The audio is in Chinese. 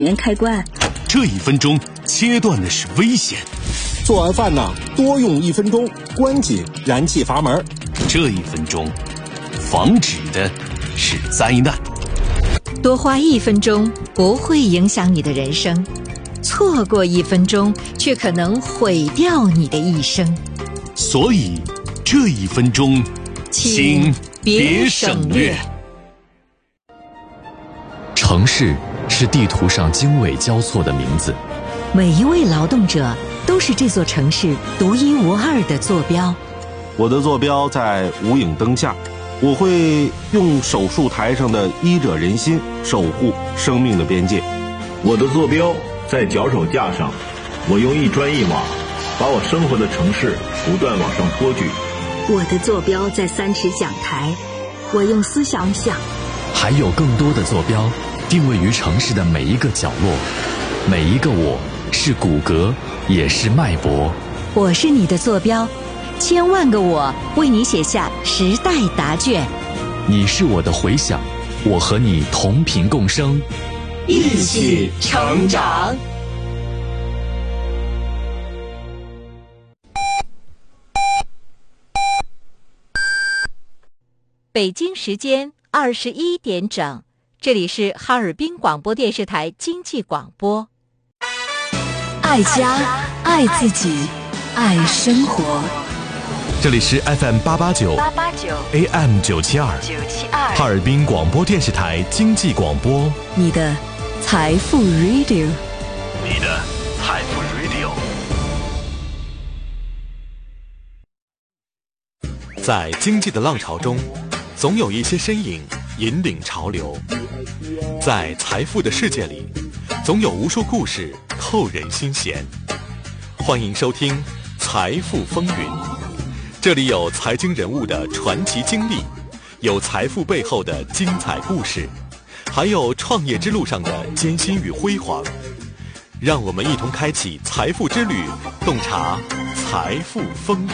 人开关。 这1分钟切断的是危险， 做完饭呢，多用1分钟，关紧燃气阀门。 这1分钟防止的是灾难。 多花1分钟不会影响你的人生，错过1分钟却可能毁掉你的一生。 所以这1分钟请别省略。 城市是地图上经纬交错的名字， 每一位劳动者都是这座城市独一无二的坐标。 我的坐标在无影灯下，我会用手术台上的医者仁心守护生命的边界。 我的坐标在脚手架上，我用一砖一瓦把我生活的城市不断往上托举。 我的坐标在3尺讲台，我用思想想。 还有更多的坐标定位于城市的每一个角落，每一个我是骨骼，也是脉搏。 我是你的坐标，千万个我为你写下时代答卷。 你是我的回响，我和你同频共生， 一起成长。 北京时间21点整，这里是哈尔滨广播电视台经济广播。 爱家，爱自己，爱生活。 这里是 FM889 AM972 哈尔滨广播电视台经济广播， 你的财富 Radio， 你的财富 Radio。 在经济的浪潮中，总有一些身影引领潮流，在财富的世界里，总有无数故事扣人心弦。欢迎收听《财富风云》，这里有财经人物的传奇经历，有财富背后的精彩故事，还有创业之路上的艰辛与辉煌。让我们一同开启财富之旅，洞察财富风云。